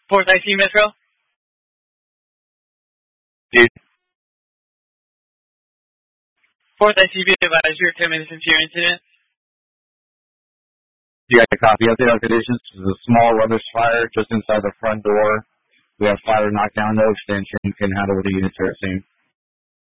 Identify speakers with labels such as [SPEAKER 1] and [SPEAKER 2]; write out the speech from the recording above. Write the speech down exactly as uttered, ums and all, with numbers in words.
[SPEAKER 1] fourth I C Metro?
[SPEAKER 2] Dude.
[SPEAKER 1] fourth I C B advisor, ten minutes into your incident.
[SPEAKER 2] You got a copy. Update our conditions. This is a small rubbish fire just inside the front door. We have fire knockdown, no extension. Can handle what the units are seeing.